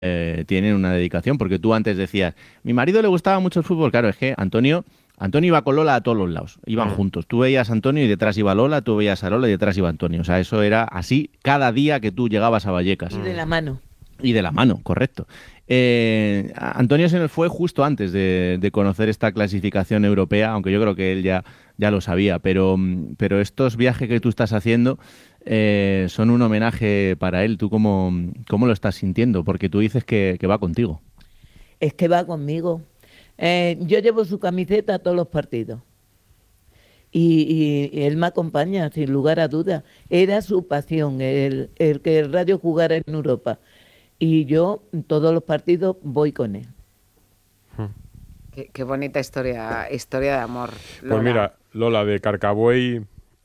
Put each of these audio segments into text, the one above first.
tienen una dedicación, porque tú antes decías, mi marido le gustaba mucho el fútbol. Claro, es que Antonio iba con Lola a todos los lados, iban juntos. Tú veías a Antonio y detrás iba Lola, tú veías a Lola y detrás iba Antonio. O sea, eso era así cada día que tú llegabas a Vallecas. Y de la mano. Y de la mano, correcto. Antonio se nos fue justo antes de conocer esta clasificación europea, aunque yo creo que él ya lo sabía, pero estos viajes que tú estás haciendo son un homenaje para él. ¿Tú cómo lo estás sintiendo? Porque tú dices que va contigo. Es que va conmigo. Yo llevo su camiseta a todos los partidos. Y él me acompaña, sin lugar a dudas. Era su pasión, el que el Rayo jugara en Europa. Y yo, en todos los partidos, voy con él. Qué bonita historia de amor, Lola. Pues mira, Lola, de Carcabuey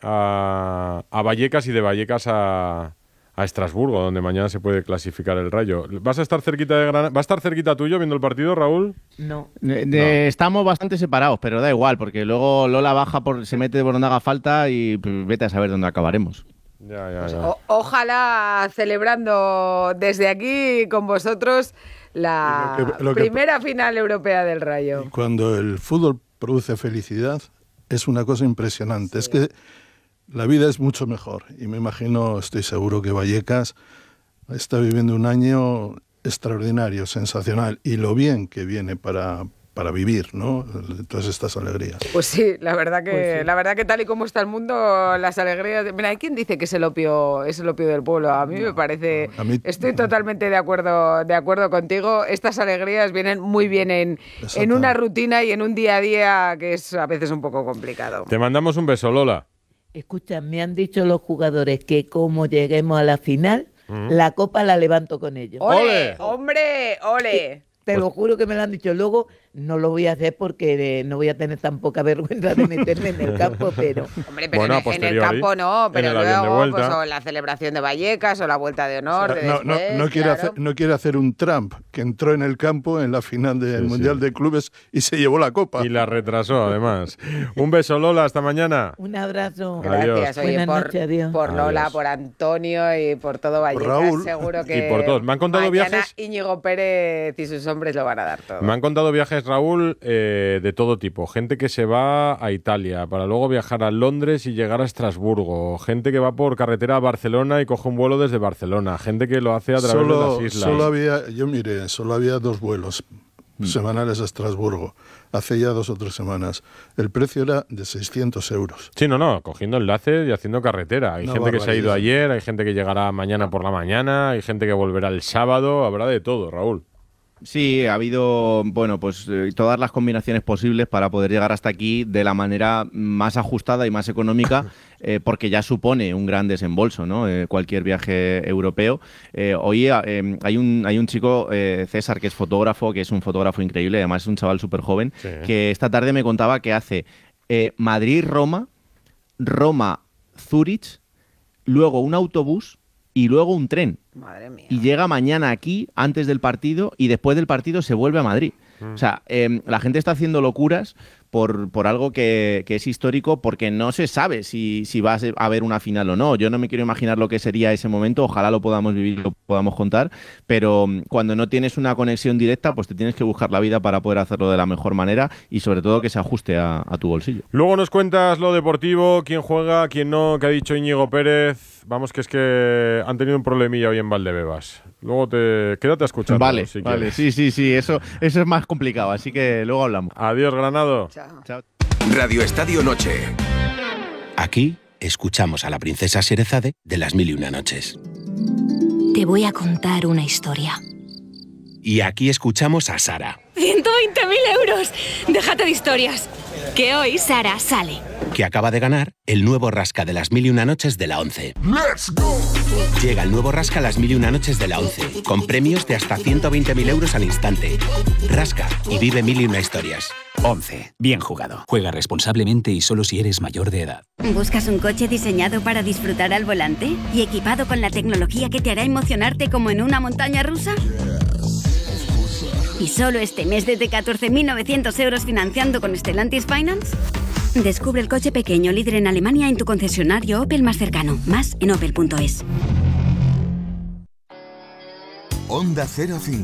a Vallecas y de Vallecas a Estrasburgo, donde mañana se puede clasificar el Rayo. ¿Vas a estar cerquita de Granada? ¿Va a estar cerquita tuyo viendo el partido, Raúl? No. Estamos bastante separados, pero da igual, porque luego Lola baja, se mete por donde haga falta y vete a saber dónde acabaremos. Ya. Ojalá celebrando desde aquí con vosotros la primera final europea del Rayo. Cuando el fútbol produce felicidad es una cosa impresionante. Sí. Es que la vida es mucho mejor y me imagino, estoy seguro que Vallecas está viviendo un año extraordinario, sensacional, y lo bien que viene para vivir, ¿no? Todas estas alegrías. Pues sí, la verdad que tal y como está el mundo, las alegrías... Mira, hay quien dice que es el opio del pueblo. A mí me parece... Estoy totalmente de acuerdo contigo. Estas alegrías vienen muy bien en una rutina y en un día a día que es a veces un poco complicado. Te mandamos un beso, Lola. Escucha, me han dicho los jugadores que como lleguemos a la final, la copa la levanto con ellos. ¡Ole! ¡Hombre! ¡Ole! Te lo juro que me lo han dicho. Luego no lo voy a hacer porque no voy a tener tan poca vergüenza de meterme en el campo, pero... Hombre, pero bueno, en el campo no, pero luego pues, o la celebración de Vallecas o la vuelta de honor. O sea, no quiere hacer un Trump que entró en el campo en la final del Mundial de Clubes y se llevó la copa. Y la retrasó, además. Un beso, Lola, hasta mañana. Un abrazo. Gracias. Oye, Buenas noches, adiós. Por Lola, adiós. Por Antonio y por todo Vallecas. Por Raúl. Seguro que y por todos. Me han contado viajes... Íñigo Pérez y sus hombres lo van a dar todo. Me han contado viajes, Raúl, de todo tipo. Gente que se va a Italia para luego viajar a Londres y llegar a Estrasburgo. Gente que va por carretera a Barcelona y coge un vuelo desde Barcelona. Gente que lo hace a través de las islas. Solo había 2 vuelos semanales a Estrasburgo. Hace ya 2 o 3 semanas. El precio era de 600 euros. Sí, cogiendo enlaces y haciendo carretera. Hay gente que se ha ido ayer, hay gente que llegará mañana por la mañana, hay gente que volverá el sábado. Habrá de todo, Raúl. Sí, ha habido, todas las combinaciones posibles para poder llegar hasta aquí de la manera más ajustada y más económica, porque ya supone un gran desembolso, ¿no? Cualquier viaje europeo. Hoy hay un chico, César, que es fotógrafo, que es un fotógrafo increíble, además es un chaval súper joven, que esta tarde me contaba que hace Madrid-Roma, Roma-Zúrich, luego un autobús y luego un tren. Madre mía. Y llega mañana aquí, antes del partido, y después del partido se vuelve a Madrid. O sea, la gente está haciendo locuras por algo que es histórico, porque no se sabe si va a haber una final o no. Yo no me quiero imaginar lo que sería ese momento, ojalá lo podamos vivir, lo podamos contar, pero cuando no tienes una conexión directa, pues te tienes que buscar la vida para poder hacerlo de la mejor manera y sobre todo que se ajuste a tu bolsillo. Luego nos cuentas lo deportivo, quién juega, quién no, que ha dicho Íñigo Pérez. Vamos, que es que han tenido un problemilla hoy en Valdebebas. Luego quédate a escuchar. Vale, sí, eso es más complicado, así que luego hablamos. Adiós, Granado. Chao. Radio Estadio Noche. Aquí escuchamos a la princesa Sherezade de Las Mil y Una Noches. Te voy a contar una historia. Y aquí escuchamos a Sara. 120.000 euros. Déjate de historias. Que hoy Sara sale. Que acaba de ganar el nuevo Rasca de Las Mil y Una Noches de la 11. ¡Let's go! Llega el nuevo Rasca Las Mil y Una Noches de la 11, con premios de hasta 120.000 euros al instante. Rasca y vive mil y una historias. 11. Bien jugado. Juega responsablemente y solo si eres mayor de edad. ¿Buscas un coche diseñado para disfrutar al volante? ¿Y equipado con la tecnología que te hará emocionarte como en una montaña rusa? ¿Y solo este mes desde 14.900 euros financiando con Stellantis Finance? Descubre el coche pequeño líder en Alemania en tu concesionario Opel más cercano. Más en opel.es. Onda 05.